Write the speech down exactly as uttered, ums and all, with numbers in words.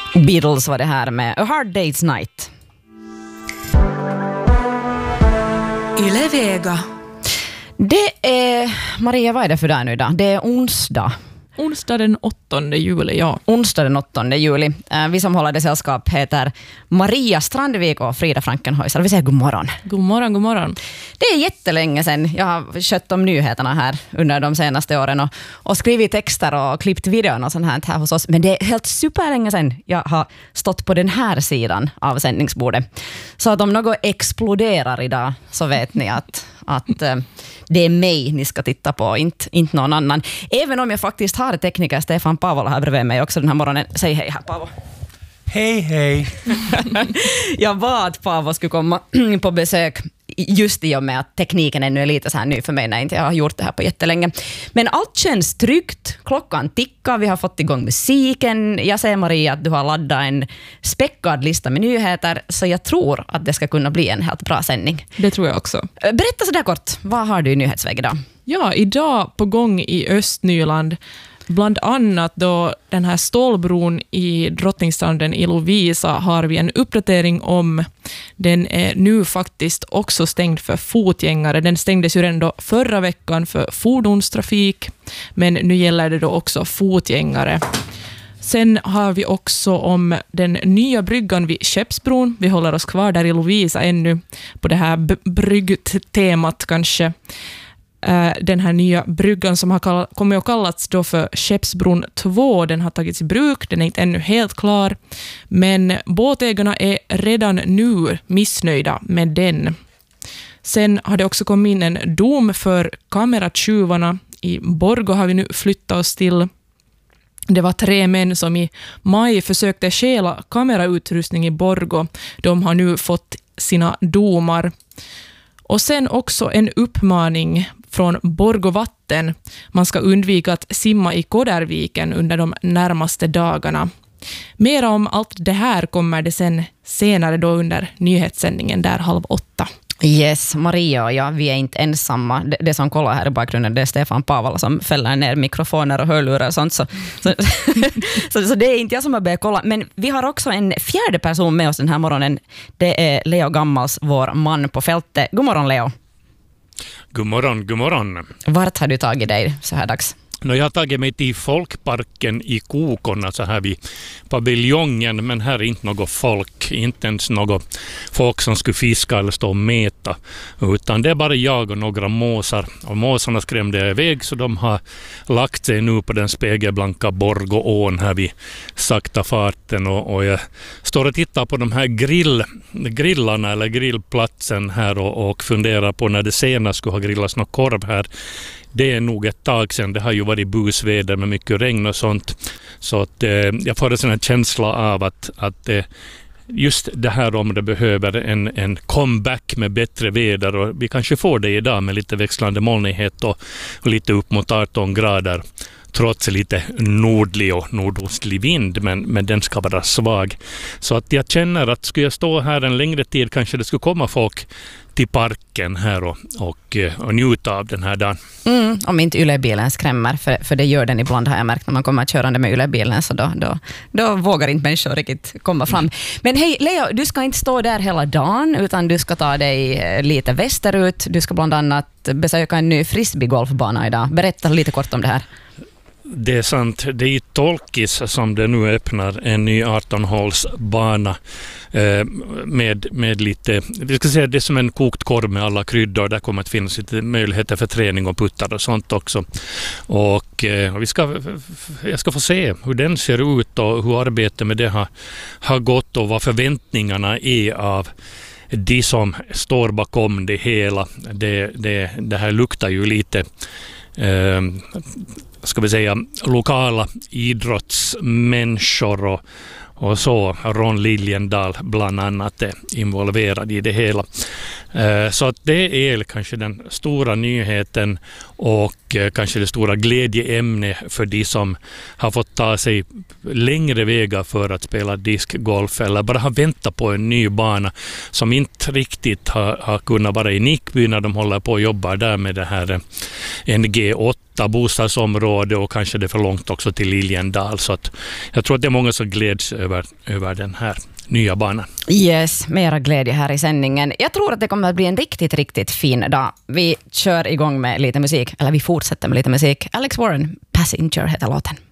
Beatles var det här med A Hard Day's Night. Yle Vega. Det är, Maria, vad är det för dag nu då? Det är onsdag. Onsdag den åttonde juli, ja. Onsdag den åttonde juli. Vi som håller det sällskap heter Maria Strandvik och Frida Frankenhäuser. Vi säger god morgon. God morgon, god morgon. Det är jättelänge sedan jag har skött om nyheterna här under de senaste åren och, och skrivit texter och klippt videon och sånt här, här hos oss. Men det är helt superlänge sedan jag har stått på den här sidan av sändningsbordet. Så att om något exploderar idag så vet ni att, att äh, det är mig ni ska titta på, inte, inte någon annan. Även om jag faktiskt har tekniker Stefan Paavola här bredvid mig också den här morgonen. Säg hej här, Paavo. Hej, hej. Jag bad att Paavo skulle komma på besök just i och med att tekniken ännu är lite så här ny för mig när jag inte har gjort det här på jättelänge. Men allt känns tryggt. Klockan tickar, vi har fått igång musiken. Jag säger Maria att du har laddat en späckad lista med nyheter, så jag tror att det ska kunna bli en helt bra sändning. Det tror jag också. Berätta så där kort, vad har du i nyhetsväg idag? Ja, idag på gång i Östnyland. Bland annat då den här stålbron i Drottningstranden i Lovisa har vi en uppdatering om. Den är nu faktiskt också stängd för fotgängare. Den stängdes ju redan då förra veckan för fordonstrafik, men nu gäller det då också fotgängare. Sen har vi också om den nya bryggan vid Skeppsbron. Vi håller oss kvar där i Lovisa ännu på det här b- bryggtemat kanske. Den här nya bryggan som har kall- kommer att kallats då för Skeppsbron två, den har tagits i bruk, den är inte ännu helt klar, men båtägarna är redan nu missnöjda med den. Sen har det också kommit in en dom för kameratjuvarna. I Borgå har vi nu flyttat oss till. Det var tre män som i maj försökte stjäla kamerautrustning i Borgå. De har nu fått sina domar. Och sen också en uppmaning från Borgå vatten. Man ska undvika att simma i Koderviken under de närmaste dagarna. Mer om allt det här kommer det sen senare då under nyhetssändningen där halv åtta. Yes, Maria och jag, vi är inte ensamma. Det, det som kollar här i bakgrunden, det är Stefan Paavola som fäller ner mikrofoner och hörlurar och sånt. Så, så, så, så det är inte jag som har börjat kolla. Men vi har också en fjärde person med oss den här morgonen. Det är Leo Gammals, vår man på fältet. God morgon, Leo. God morgon, god morgon. Vart har du tagit dig så här dags? No, jag har tagit mig till folkparken i Kokon, så här vid paviljongen, men här är inte något folk, inte ens något folk som skulle fiska eller stå och mäta, utan det är bara jag och några måsar, och måsarna skrämde iväg så de har lagt sig nu på den spegelblanka Borgåån här vid sakta farten, och, och jag står och tittar på de här grill, grillarna eller grillplatsen här och, och funderar på när det senast skulle ha grillats någon korv här. Det är nog ett tag sedan. Det har ju varit busväder med mycket regn och sånt. Så att, eh, jag får en sån här känsla av att, att eh, just det här området behöver en, en comeback med bättre väder. Och vi kanske får det idag med lite växlande molnighet och, och lite upp mot arton grader. Trots lite nordlig och nordostlig vind, men, men den ska vara svag. Så att jag känner att skulle jag stå här en längre tid kanske det skulle komma folk till parken här och, och, och njuta av den här dagen. Mm, om inte Yle-bilen skrämmer, för, för det gör den ibland har jag märkt när man kommer körande med Yle-bilen, så då, då, då vågar inte människor riktigt komma fram. Men hej Leo, du ska inte stå där hela dagen utan du ska ta dig lite västerut. Du ska bland annat besöka en ny frisbeegolfbana idag. Berätta lite kort om det här. Det är sant. Det är i Tolkis som det nu öppnar en ny arton-hålsbana eh, med, med lite, vi ska säga det är som en kokt korv med alla kryddor. Där kommer att finnas lite möjligheter för träning och puttar och sånt också. Och, eh, och vi ska, jag ska få se hur den ser ut och hur arbetet med det har, har gått och vad förväntningarna är av de som står bakom det hela. Det, det, det här luktar ju lite eh, ska vi säga lokala idrottsmänniskor och, och så. Ron Liljendal bland annat är involverad i det hela. Så att det är kanske den stora nyheten och kanske det stora glädjeämne för de som har fått ta sig längre vägar för att spela diskgolf eller bara har väntat på en ny bana som inte riktigt har, har kunnat vara i Nickby när de håller på och jobbar där med det här N G åtta hitta bostadsområde och kanske det är för långt också till Liljendal. Så att jag tror att det är många som gläds över, över den här nya banan. Yes, mera glädje här i sändningen. Jag tror att det kommer att bli en riktigt, riktigt fin dag. Vi kör igång med lite musik, eller vi fortsätter med lite musik. Alex Warren, Passenger heter låten.